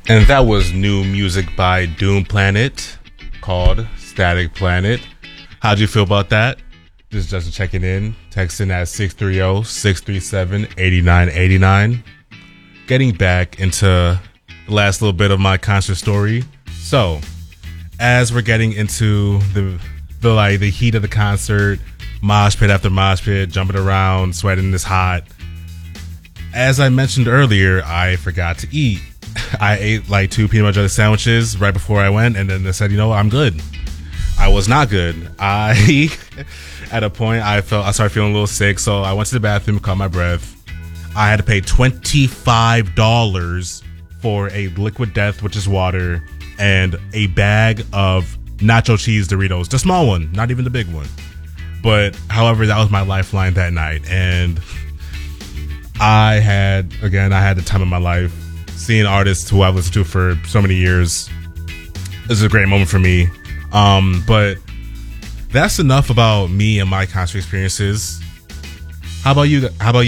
And that was new music by Doom Planet called Static Planet. How'd you feel about that? This is Justin checking in, texting at 630-637-8989. Getting back into the last little bit of my concert story. So, as we're getting into the heat of the concert, mosh pit after mosh pit, jumping around, sweating this hot. As I mentioned earlier, I forgot to eat. I ate like 2 peanut butter jelly sandwiches right before I went, and then they said, I'm good. I was not good. At a point, I started feeling a little sick, so I went to the bathroom, caught my breath. I had to pay $25 for a Liquid Death, which is water, and a bag of nacho cheese Doritos. The small one, not even the big one. But, however, that was my lifeline that night, and I had the time of my life. Seeing artists who I've listened to for so many years, this is a great moment for me. But that's enough about me and my concert experiences. How about you?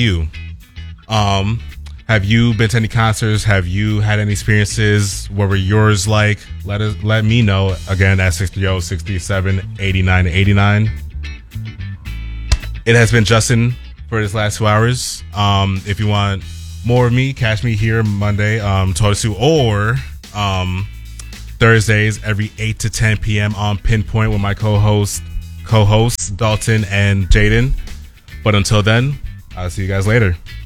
Have you been to any concerts? Have you had any experiences? What were yours like? Let me know again at 630-637-8989. It has been Justin for this last 2 hours. If you want more of me, catch me here Monday, Totosu, or Thursdays every 8 to 10 p.m. on Pinpoint with my co-hosts Dalton and Jaden. But until then, I'll see you guys later.